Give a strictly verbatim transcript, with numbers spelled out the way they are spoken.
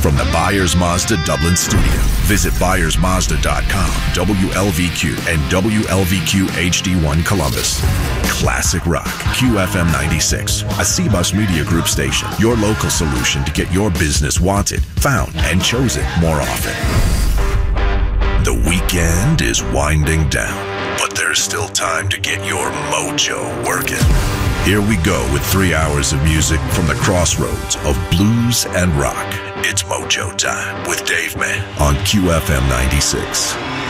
From the Byers Mazda Dublin studio, visit byers mazda dot com, W L V Q, and W L V Q H D one Columbus. Classic Rock, Q F M ninety-six, a C-Bus Media Group station. Your local solution to get your business wanted, found, and chosen more often. The weekend is winding down, but there's still time to get your mojo working. Here we go with three hours of music from the crossroads of blues and rock. It's Mojo Time with Dave Mann on Q F M ninety-six.